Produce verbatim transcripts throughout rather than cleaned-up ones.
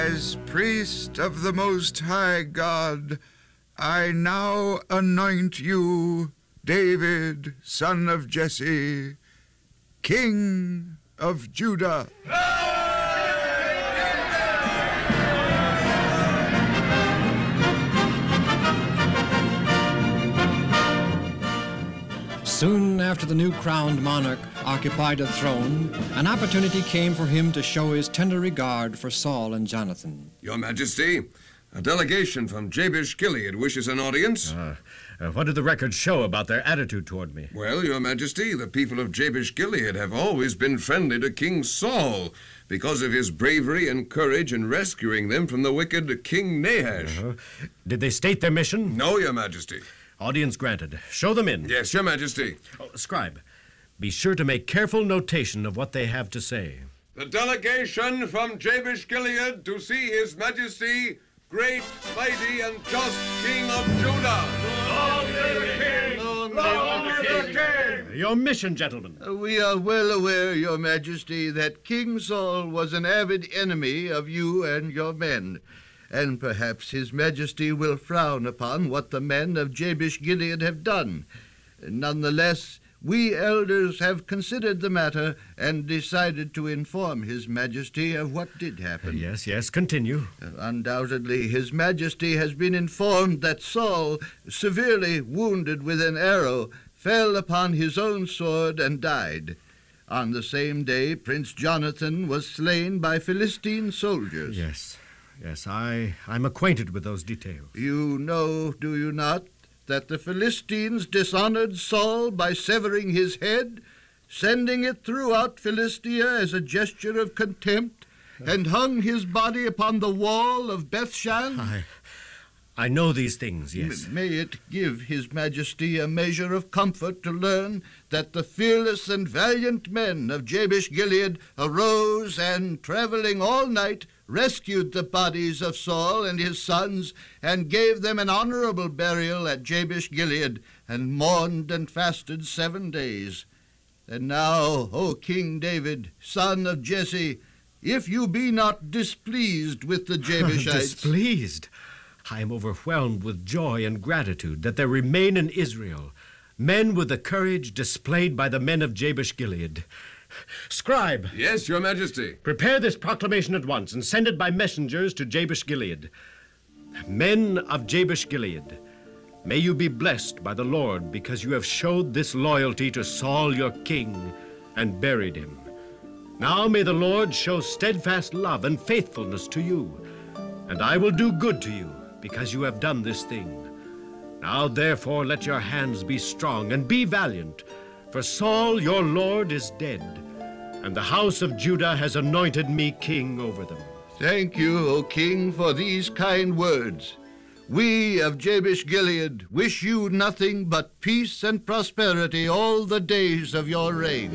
As priest of the Most High God, I now anoint you, David, son of Jesse, King of Judah. Soon after the new crowned monarch occupied the throne, an opportunity came for him to show his tender regard for Saul and Jonathan. Your Majesty, a delegation from Jabesh Gilead wishes an audience. Uh, uh, what do the records show about their attitude toward me? Well, Your Majesty, the people of Jabesh Gilead have always been friendly to King Saul because of his bravery and courage in rescuing them from the wicked King Nahash. Uh-huh. Did they state their mission? No, Your Majesty. Audience granted. Show them in. Yes, Your Majesty. Oh, scribe, be sure to make careful notation of what they have to say. The delegation from Jabesh Gilead to see His Majesty, great, mighty, and just King of Judah. Long live the King! Long live the King! Your mission, gentlemen. Uh, we are well aware, Your Majesty, that King Saul was an avid enemy of you and your men. And perhaps His Majesty will frown upon what the men of Jabesh Gilead have done. Nonetheless, we elders have considered the matter and decided to inform His Majesty of what did happen. Yes, yes, continue. Uh, undoubtedly, His Majesty has been informed that Saul, severely wounded with an arrow, fell upon his own sword and died. On the same day, Prince Jonathan was slain by Philistine soldiers. Yes. Yes, I, I'm acquainted with those details. You know, do you not, that the Philistines dishonored Saul by severing his head, sending it throughout Philistia as a gesture of contempt, and hung his body upon the wall of Bethshan? I, I know these things, yes. M- may it give His Majesty a measure of comfort to learn that the fearless and valiant men of Jabesh Gilead arose and, traveling all night, rescued the bodies of Saul and his sons, and gave them an honorable burial at Jabesh Gilead, and mourned and fasted seven days. And now, O King David, son of Jesse, if you be not displeased with the Jabeshites... Displeased? I am overwhelmed with joy and gratitude that there remain in Israel men with the courage displayed by the men of Jabesh Gilead. Scribe. Yes, Your Majesty. Prepare this proclamation at once and send it by messengers to Jabesh Gilead. Men of Jabesh Gilead, may you be blessed by the Lord because you have showed this loyalty to Saul your king and buried him. Now may the Lord show steadfast love and faithfulness to you, and I will do good to you because you have done this thing. Now therefore let your hands be strong and be valiant, for Saul your Lord is dead, and the house of Judah has anointed me king over them. Thank you, O King, for these kind words. We of Jabesh Gilead wish you nothing but peace and prosperity all the days of your reign.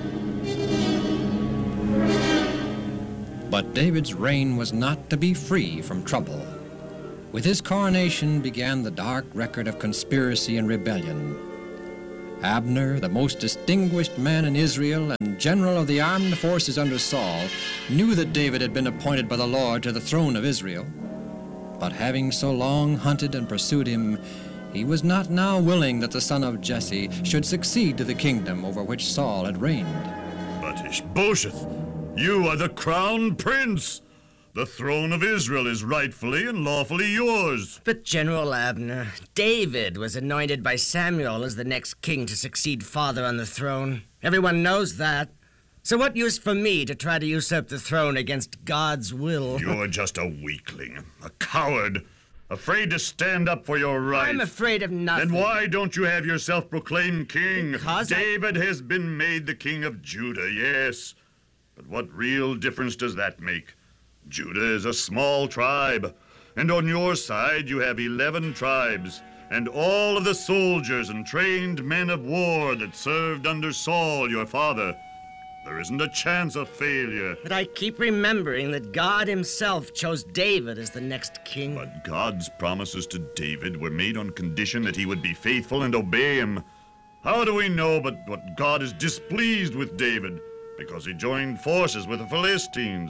But David's reign was not to be free from trouble. With his coronation began the dark record of conspiracy and rebellion. Abner, the most distinguished man in Israel and general of the armed forces under Saul, knew that David had been appointed by the Lord to the throne of Israel. But having so long hunted and pursued him, he was not now willing that the son of Jesse should succeed to the kingdom over which Saul had reigned. But Ishbosheth, you are the crown prince. The throne of Israel is rightfully and lawfully yours. But General Abner, David was anointed by Samuel as the next king to succeed father on the throne. Everyone knows that. So what use for me to try to usurp the throne against God's will? You're just a weakling, a coward, afraid to stand up for your rights. I'm afraid of nothing. Then why don't you have yourself proclaimed king? Because David I... has been made the king of Judah, yes. But what real difference does that make? Judah is a small tribe, and on your side you have eleven tribes, and all of the soldiers and trained men of war that served under Saul, your father. There isn't a chance of failure. But I keep remembering that God himself chose David as the next king. But God's promises to David were made on condition that he would be faithful and obey him. How do we know but what God is displeased with David? Because he joined forces with the Philistines.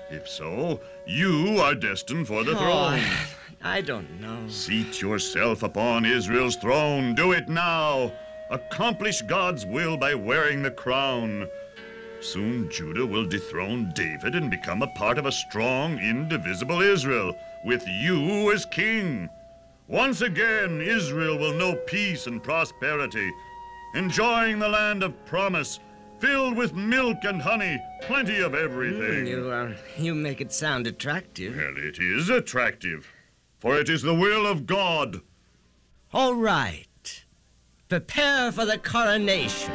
If so, you are destined for the Oh, throne. I don't know. Seat yourself upon Israel's throne. Do it now. Accomplish God's will by wearing the crown. Soon Judah will dethrone David and become a part of a strong, indivisible Israel, with you as king. Once again, Israel will know peace and prosperity, enjoying the land of promise, filled with milk and honey, plenty of everything. Mm, you, uh, you make it sound attractive. Well, it is attractive, for it is the will of God. All right. Prepare for the coronation.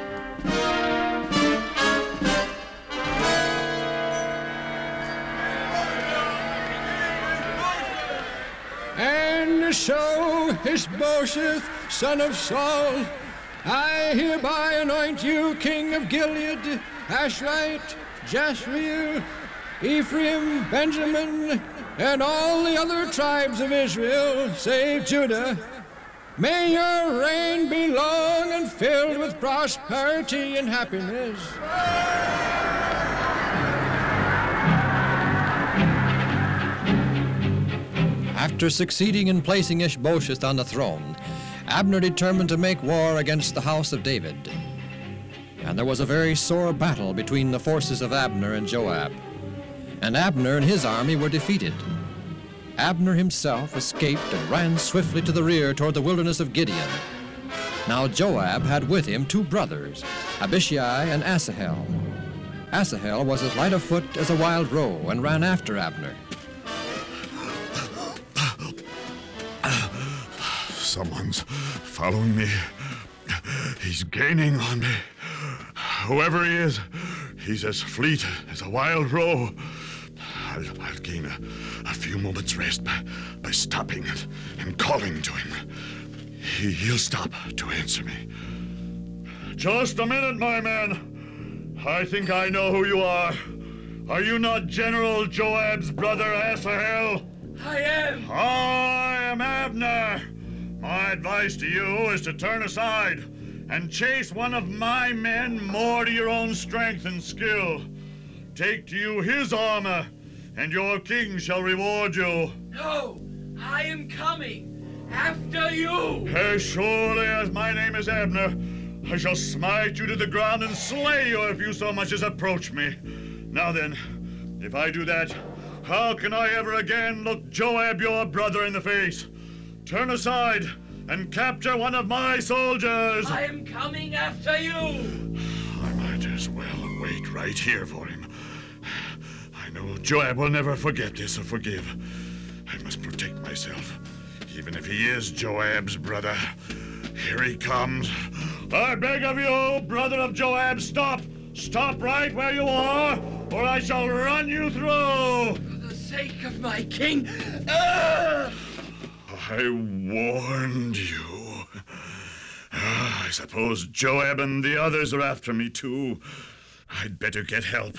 And so, Ishbosheth, son of Saul, I hereby anoint you king of Gilead, Ashrite, Jezreel, Ephraim, Benjamin, and all the other tribes of Israel, save Judah. May your reign be long and filled with prosperity and happiness. After succeeding in placing Ishbosheth on the throne, Abner determined to make war against the house of David. And there was a very sore battle between the forces of Abner and Joab. And Abner and his army were defeated. Abner himself escaped and ran swiftly to the rear toward the wilderness of Gideon. Now Joab had with him two brothers, Abishai and Asahel. Asahel was as light of foot as a wild roe and ran after Abner. Someone's following me. He's gaining on me. Whoever he is, he's as fleet as a wild roe. I'll, I'll gain a, a few moments' rest by, by stopping and, and calling to him. He, he'll stop to answer me. Just a minute, my men. I think I know who you are. Are you not General Joab's brother, Asahel? I am. I am Abner. My advice to you is to turn aside and chase one of my men more to your own strength and skill. Take to you his armor, and your king shall reward you. No, I am coming after you. As surely as my name is Abner, I shall smite you to the ground and slay you if you so much as approach me. Now then, if I do that, how can I ever again look Joab, your brother, in the face? Turn aside and capture one of my soldiers. I am coming after you. I might as well wait right here for him. I know Joab will never forget this or forgive. I must protect myself, even if he is Joab's brother. Here he comes. I beg of you, brother of Joab, stop. Stop right where you are, or I shall run you through. For the sake of my king. Ah! I warned you. Ah, I suppose Joab and the others are after me, too. I'd better get help.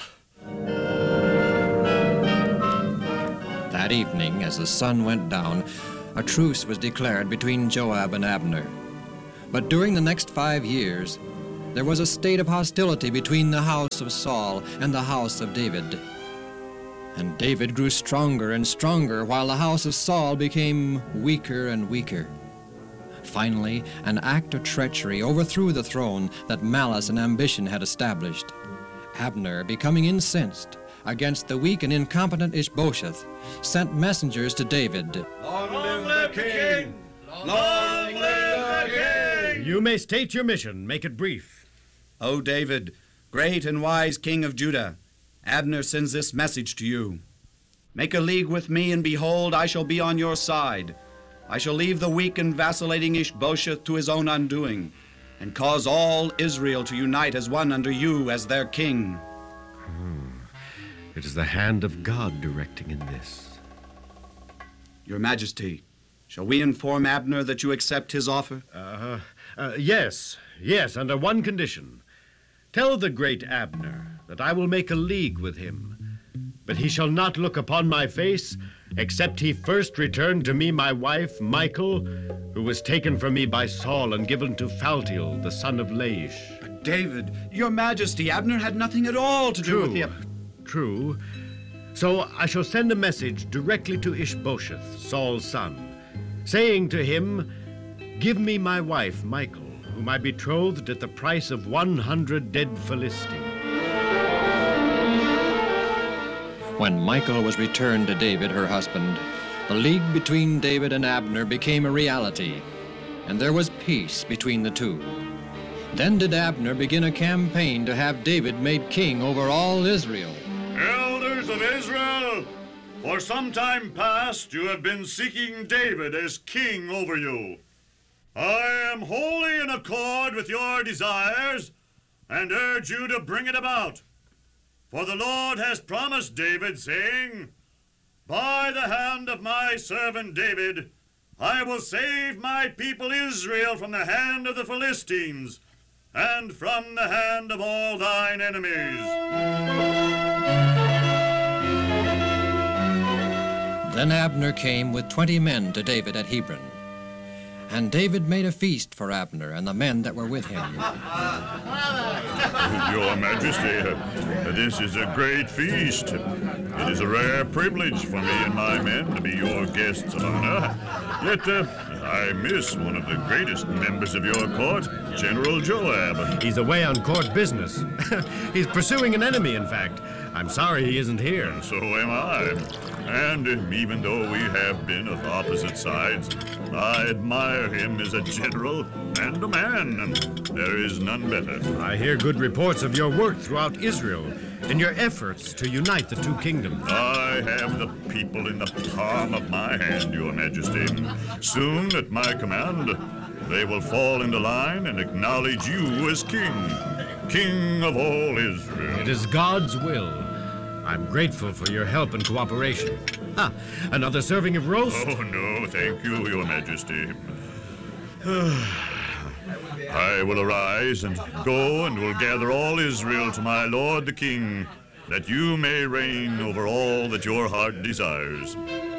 That evening, as the sun went down, a truce was declared between Joab and Abner. But during the next five years, there was a state of hostility between the house of Saul and the house of David. And David grew stronger and stronger, while the house of Saul became weaker and weaker. Finally, an act of treachery overthrew the throne that malice and ambition had established. Abner, becoming incensed against the weak and incompetent Ishbosheth, sent messengers to David. Long live the king! Long live the king! You may state your mission. Make it brief. O David, great and wise king of Judah, Abner sends this message to you. Make a league with me, and behold, I shall be on your side. I shall leave the weak and vacillating Ishbosheth to his own undoing, and cause all Israel to unite as one under you as their king. Hmm. It is the hand of God directing in this. Your Majesty, shall we inform Abner that you accept his offer? Uh, uh, yes, yes, under one condition. Tell the great Abner that I will make a league with him, but he shall not look upon my face, except he first return to me my wife, Michal, who was taken from me by Saul and given to Phaltiel, the son of Laish. But David, your Majesty, Abner had nothing at all to do True, with the... true. So I shall send a message directly to Ishbosheth, Saul's son, saying to him, give me my wife, Michal, whom I betrothed at the price of one hundred dead Philistines. When Michal was returned to David, her husband, the league between David and Abner became a reality, and there was peace between the two. Then did Abner begin a campaign to have David made king over all Israel. Elders of Israel, for some time past you have been seeking David as king over you. I am wholly in accord with your desires and urge you to bring it about. For the Lord has promised David, saying, by the hand of my servant David, I will save my people Israel from the hand of the Philistines and from the hand of all thine enemies. Then Abner came with twenty men to David at Hebron. And David made a feast for Abner and the men that were with him. Your Majesty, uh, this is a great feast. It is a rare privilege for me and my men to be your guests of honor. Yet uh, I miss one of the greatest members of your court, General Joab. He's away on court business. He's pursuing an enemy, in fact. I'm sorry he isn't here. And so am I. And uh, even though we have been of opposite sides, I admire him as a general and a man. There is none better. I hear good reports of your work throughout Israel and your efforts to unite the two kingdoms. I have the people in the palm of my hand, Your Majesty. Soon, at my command, they will fall into line and acknowledge you as king, king of all Israel. It is God's will. I'm grateful for your help and cooperation. Ah, another serving of roast? Oh, no, thank you, Your Majesty. I will arise and go and will gather all Israel to my lord the king, that you may reign over all that your heart desires.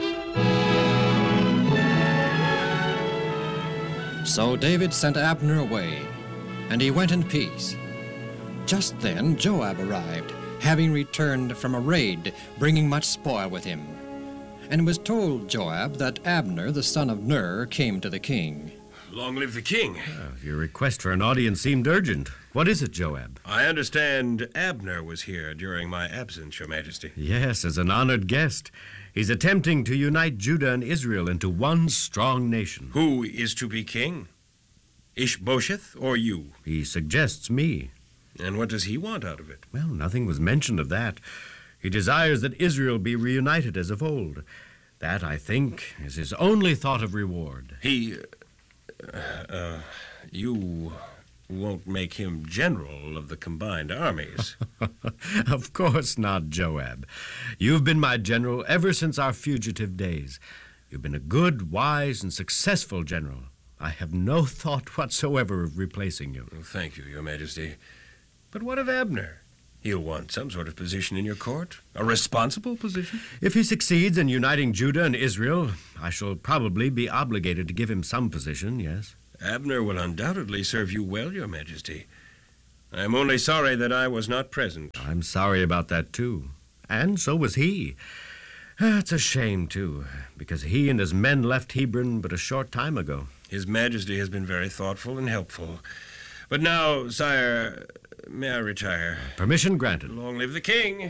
So David sent Abner away, and he went in peace. Just then Joab arrived, having returned from a raid, bringing much spoil with him. And it was told Joab that Abner, the son of Ner, came to the king. Long live the king. Uh, your request for an audience seemed urgent. What is it, Joab? I understand Abner was here during my absence, Your Majesty. Yes, as an honored guest. He's attempting to unite Judah and Israel into one strong nation. Who is to be king? Ishbosheth or you? He suggests me. And what does he want out of it? Well, nothing was mentioned of that. He desires that Israel be reunited as of old. That, I think, is his only thought of reward. He... Uh, uh, you won't make him general of the combined armies. Of course not, Joab. You've been my general ever since our fugitive days. You've been a good, wise, and successful general. I have no thought whatsoever of replacing you. Well, thank you, Your Majesty. But what of Abner? He'll want some sort of position in your court, a responsible position. If he succeeds in uniting Judah and Israel, I shall probably be obligated to give him some position, yes. Abner will undoubtedly serve you well, Your Majesty. I'm only sorry that I was not present. I'm sorry about that, too. And so was he. It's a shame, too, because he and his men left Hebron but a short time ago. His Majesty has been very thoughtful and helpful. But now, sire, may I retire? Permission granted. Long live the king.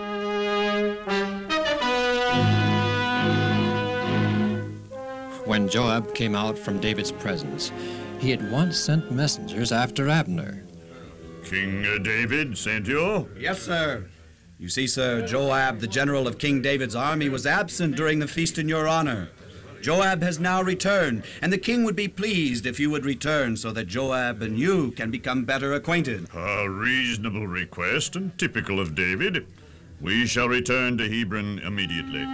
When Joab came out from David's presence, he at once sent messengers after Abner. King David sent you? Yes, sir. You see, sir, Joab, the general of King David's army, was absent during the feast in your honor. Joab has now returned, and the king would be pleased if you would return so that Joab and you can become better acquainted. A reasonable request and typical of David. We shall return to Hebron immediately.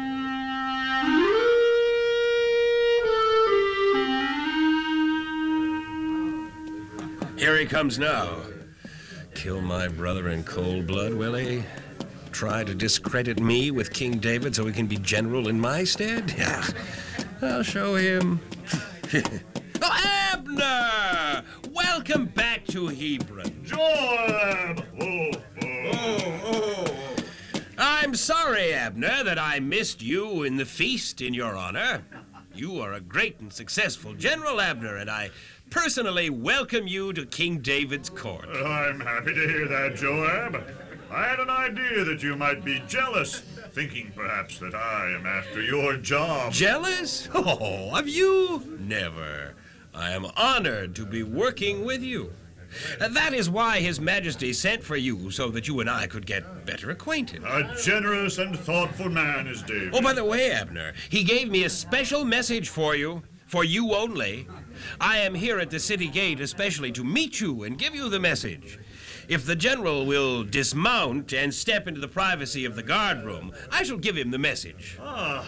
Here he comes now. Kill my brother in cold blood, will he? Try to discredit me with King David so he can be general in my stead? Yeah, I'll show him. Oh, Abner! Welcome back to Hebron. Joab! Oh, oh. Oh, oh. I'm I'm sorry, Abner, that I missed you in the feast in your honor. You are a great and successful general, Abner, and I personally welcome you to King David's court. I'm happy to hear that, Joab. I had an idea that you might be jealous, thinking perhaps that I am after your job. Jealous? Oh, of you? Never. I am honored to be working with you. Uh, that is why His Majesty sent for you, so that you and I could get better acquainted. A generous and thoughtful man is David. Oh, by the way, Abner, he gave me a special message for you, for you only. I am here at the city gate especially to meet you and give you the message. If the general will dismount and step into the privacy of the guard room, I shall give him the message. Ah.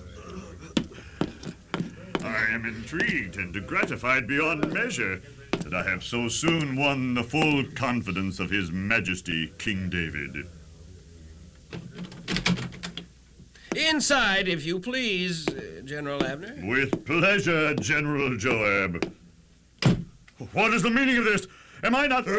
I am intrigued and gratified beyond measure that I have so soon won the full confidence of His Majesty, King David. Inside, if you please, uh, General Abner. With pleasure, General Joab. What is the meaning of this? Am I not...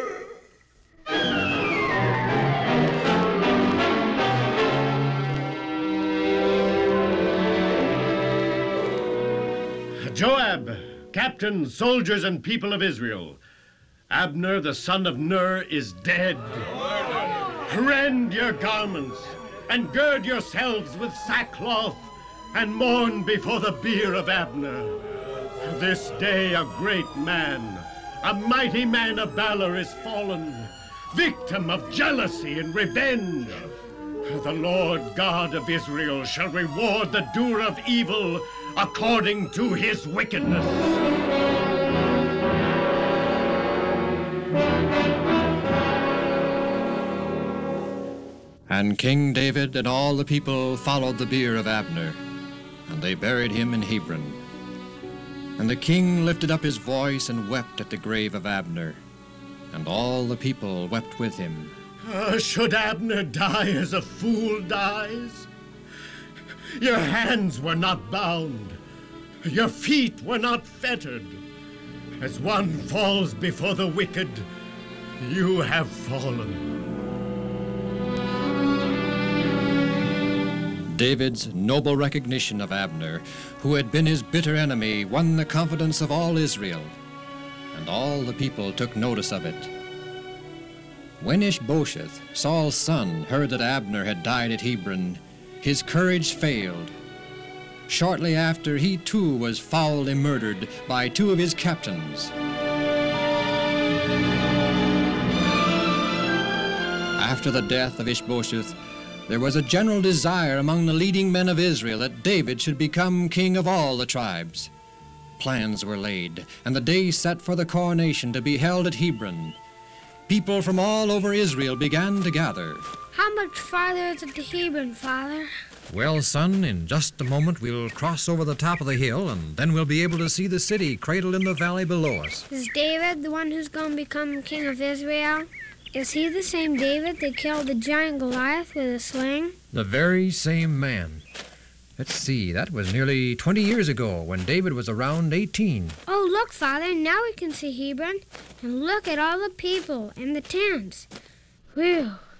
Joab, captain, soldiers, and people of Israel, Abner, the son of Ner, is dead. Rend your garments and gird yourselves with sackcloth and mourn before the bier of Abner. This day a great man, a mighty man of valor is fallen, victim of jealousy and revenge. The Lord God of Israel shall reward the doer of evil according to his wickedness. And King David and all the people followed the bier of Abner, and they buried him in Hebron. And the king lifted up his voice and wept at the grave of Abner, and all the people wept with him. Uh, should Abner die as a fool dies? Your hands were not bound, your feet were not fettered. As one falls before the wicked, you have fallen. David's noble recognition of Abner, who had been his bitter enemy, won the confidence of all Israel, and all the people took notice of it. When Ishbosheth, Saul's son, heard that Abner had died at Hebron, his courage failed. Shortly after, he too was foully murdered by two of his captains. After the death of Ishbosheth, there was a general desire among the leading men of Israel that David should become king of all the tribes. Plans were laid, and the day set for the coronation to be held at Hebron. People from all over Israel began to gather. How much farther is it to Hebron, Father? Well, son, in just a moment we'll cross over the top of the hill, and then we'll be able to see the city cradled in the valley below us. Is David the one who's going to become king of Israel? Is he the same David that killed the giant Goliath with a sling? The very same man. Let's see, that was nearly twenty years ago when David was around eighteen. Oh, look, Father, now we can see Hebron. And look at all the people and the tents. Whew,